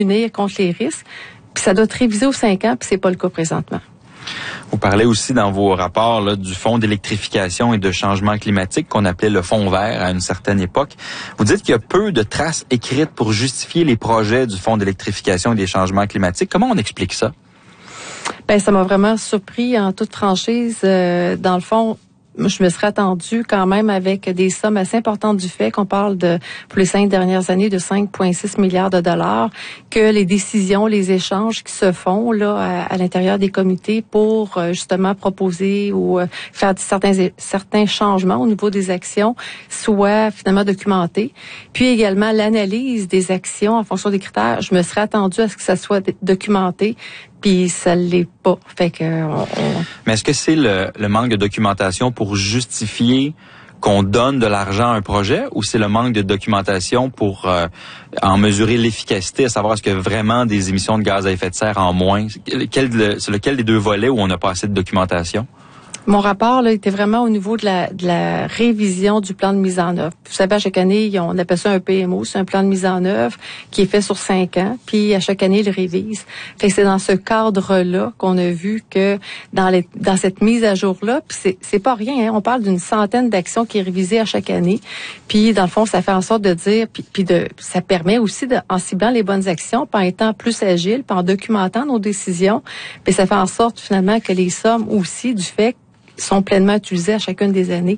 unir contre les risques. Puis ça doit être révisé aux 5 ans, puis c'est pas le cas présentement. Vous parlez aussi dans vos rapports là, du Fonds d'électrification et de changement climatique qu'on appelait le Fonds vert à une certaine époque. Vous dites qu'il y a peu de traces écrites pour justifier les projets du Fonds d'électrification et des changements climatiques. Comment on explique ça? Ben, ça m'a vraiment surpris en toute franchise. Dans le fond, je me serais attendue quand même avec des sommes assez importantes du fait qu'on parle de, pour les 5 dernières années, de 5,6 milliards de dollars, que les décisions, les échanges qui se font là à l'intérieur des comités pour justement proposer ou faire certains changements au niveau des actions soient finalement documentés. Puis également l'analyse des actions en fonction des critères. Je me serais attendue à ce que ça soit documenté. Puis ça l'est pas. Fait que Mais est-ce que c'est le manque de documentation pour justifier qu'on donne de l'argent à un projet, ou c'est le manque de documentation pour en mesurer l'efficacité, à savoir est-ce que vraiment des émissions de gaz à effet de serre en moins? C'est lequel des deux volets où on n'a pas assez de documentation? Mon rapport là était vraiment au niveau de la révision du plan de mise en œuvre. Vous savez, à chaque année, on appelle ça un PMO, c'est un plan de mise en œuvre qui est fait sur 5 ans, puis à chaque année, il révise. Fait que c'est dans ce cadre-là qu'on a vu que dans cette mise à jour-là, puis c'est pas rien, hein, on parle d'une centaine d'actions qui est révisée à chaque année. Puis dans le fond, ça fait en sorte de dire, ça permet aussi en ciblant les bonnes actions, puis en étant plus agile, puis en documentant nos décisions, puis ça fait en sorte finalement que les sommes aussi du fait sont pleinement utilisés à chacune des années.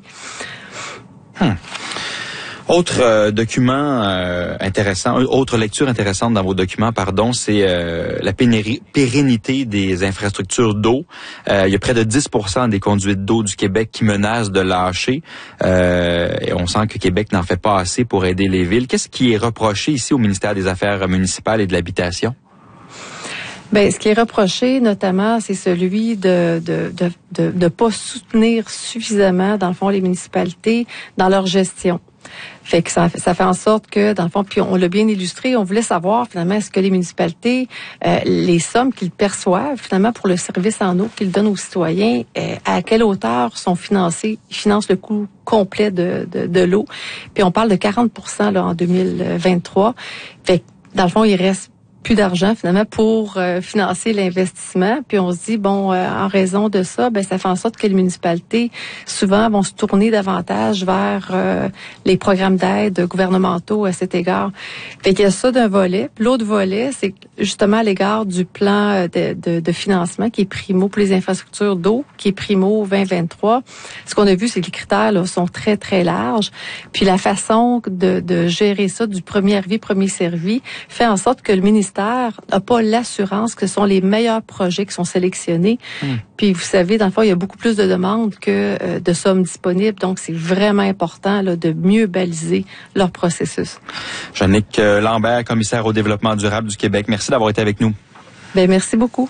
Autre document intéressant, autre lecture intéressante dans vos documents, c'est la pérennité des infrastructures d'eau. Il y a près de 10% des conduites d'eau du Québec qui menacent de lâcher. Et on sent que Québec n'en fait pas assez pour aider les villes. Qu'est-ce qui est reproché ici au ministère des Affaires municipales et de l'Habitation? Ben, ce qui est reproché, notamment, c'est celui de pas soutenir suffisamment, dans le fond, les municipalités dans leur gestion. Fait que ça fait en sorte que, dans le fond, puis on l'a bien illustré, on voulait savoir, finalement, est-ce que les municipalités, les sommes qu'ils perçoivent, finalement, pour le service en eau qu'ils donnent aux citoyens, à quelle hauteur sont financées? Ils financent le coût complet de l'eau. Puis on parle de 40% là, en 2023. Fait que, dans le fond, il reste plus d'argent finalement pour financer l'investissement, puis on se dit en raison de ça, ça fait en sorte que les municipalités souvent vont se tourner davantage vers les programmes d'aide gouvernementaux à cet égard. Fait qu'il y a ça d'un volet. Puis l'autre volet, c'est justement à l'égard du plan de financement qui est primo pour les infrastructures d'eau, qui est primo 2023. Ce qu'on a vu, c'est que les critères là, sont très très larges. Puis la façon de gérer ça du premier arrivé, premier servi fait en sorte que le ministère n'a pas l'assurance que ce sont les meilleurs projets qui sont sélectionnés. Puis vous savez, dans le fond, il y a beaucoup plus de demandes que de sommes disponibles. Donc, c'est vraiment important là, de mieux baliser leur processus. Jannick Lambert, commissaire au développement durable du Québec. Merci d'avoir été avec nous. Bien, merci beaucoup.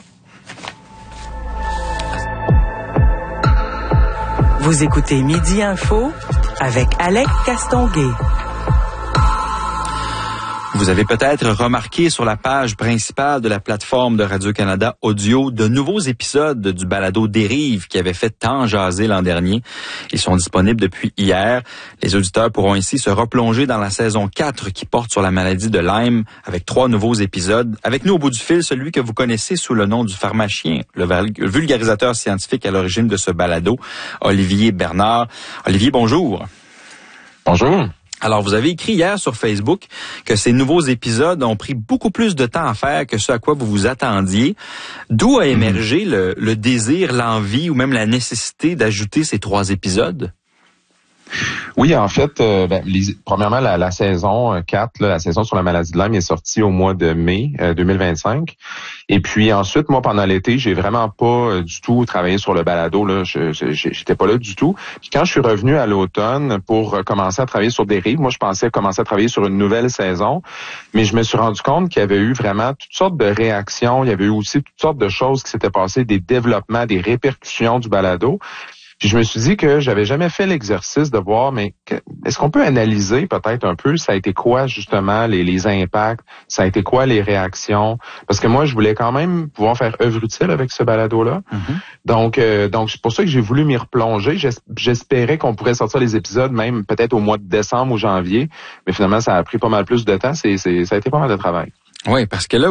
Vous écoutez Midi Info avec Alex Castonguay. Vous avez peut-être remarqué sur la page principale de la plateforme de Radio-Canada Audio de nouveaux épisodes du balado Dérive qui avait fait tant jaser l'an dernier. Ils sont disponibles depuis hier. Les auditeurs pourront ainsi se replonger dans la saison 4 qui porte sur la maladie de Lyme avec 3 nouveaux épisodes. Avec nous au bout du fil, celui que vous connaissez sous le nom du pharmacien, le vulgarisateur scientifique à l'origine de ce balado, Olivier Bernard. Olivier, bonjour. Bonjour. Alors, vous avez écrit hier sur Facebook que ces nouveaux épisodes ont pris beaucoup plus de temps à faire que ce à quoi vous vous attendiez. D'où a émergé le désir, l'envie ou même la nécessité d'ajouter ces 3 épisodes? Oui, en fait, premièrement, la saison 4, la saison sur la maladie de Lyme est sortie au mois de mai 2025. Et puis ensuite, moi, pendant l'été, j'ai vraiment pas du tout travaillé sur le balado. Là, j'étais pas là du tout. Puis quand je suis revenu à l'automne pour commencer à travailler sur Dérive, moi, je pensais commencer à travailler sur une nouvelle saison. Mais je me suis rendu compte qu'il y avait eu vraiment toutes sortes de réactions. Il y avait eu aussi toutes sortes de choses qui s'étaient passées, des développements, des répercussions du balado. Puis je me suis dit que j'avais jamais fait l'exercice de voir, mais est-ce qu'on peut analyser peut-être un peu, ça a été quoi justement les impacts, ça a été quoi les réactions? Parce que moi, je voulais quand même pouvoir faire œuvre utile avec ce balado-là. Donc c'est pour ça que j'ai voulu m'y replonger. J'espérais qu'on pourrait sortir les épisodes même peut-être au mois de décembre ou janvier, mais finalement, ça a pris pas mal plus de temps. Ça a été pas mal de travail. Oui, parce que là,